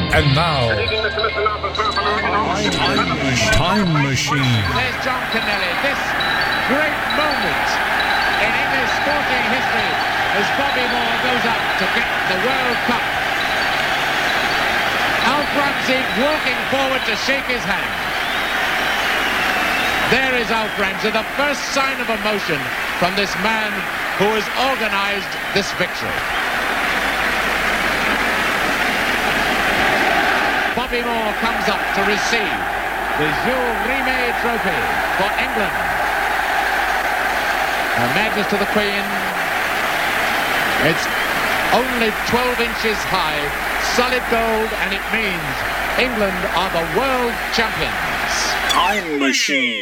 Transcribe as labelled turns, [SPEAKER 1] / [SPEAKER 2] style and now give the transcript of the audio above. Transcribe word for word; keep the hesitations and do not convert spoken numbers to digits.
[SPEAKER 1] And now, Time Machine.
[SPEAKER 2] There's John Kennelly. This great moment in English sporting history as Bobby Moore goes up to get the World Cup. Alf Ramsey walking forward to shake his hand. There is Alf Ramsey, the first sign of emotion from this man who has organised this victory. Bobby Moore comes up to receive the Jules Rimet Trophy for England. Her Majesty to the Queen. It's only twelve inches high, solid gold, and it means England are the world champions.
[SPEAKER 1] Time Machine.